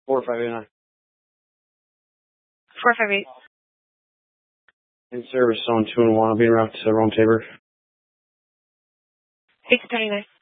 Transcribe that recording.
4589. 458. In service on 2 and 1. I'll be around to Rome Tabor. 8 to 29.